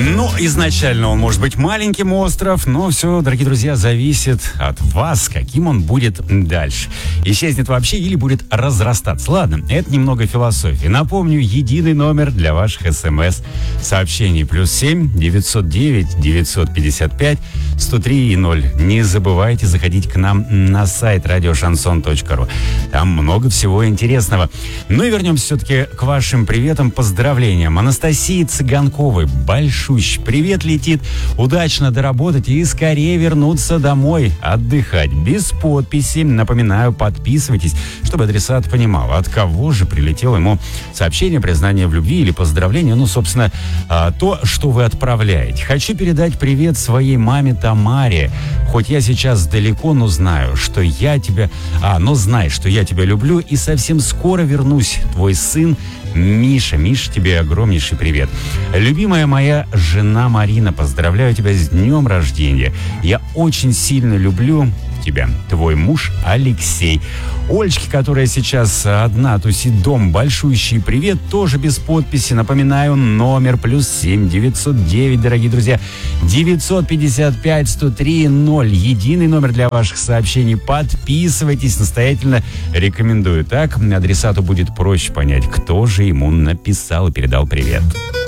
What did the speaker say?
Ну, изначально он может быть маленьким, остров, но все, дорогие друзья, зависит от вас, каким он будет дальше. Исчезнет вообще или будет разрастаться. Ладно, это немного философии. Напомню, единый номер для ваших СМС-сообщений. +7 909 955 103 0. Не забывайте заходить к нам на сайт радиошансон.ру. Там много всего интересного. Ну и вернемся все-таки к вашим приветам, поздравлениям. Анастасии Цыганковой большущий привет летит. Удачно доработать и скорее вернуться домой отдыхать. Без подписи. Напоминаю, подписывайтесь, чтобы адресат понимал, от кого же прилетело ему сообщение, признание в любви или поздравление. Ну, собственно, то, что вы отправляете. Хочу передать привет своей маме Тамаре. Хоть я сейчас далеко, но знаю, что я тебя... но знай, что я тебя люблю и совсем скоро вернусь. Твой сын Миша. Миша, тебе огромнейший привет. Любимая моя жена Марина, поздравляю тебя с днем рождения. Я очень сильно люблю тебя. Твой муж Алексей. Ольчке, которая сейчас одна тусит дом, большущий привет, тоже без подписи. Напоминаю, номер +7 909, дорогие друзья, 955 103 0. Единый номер для ваших сообщений. Подписывайтесь, настоятельно рекомендую. Так адресату будет проще понять, кто же ему написал и передал привет.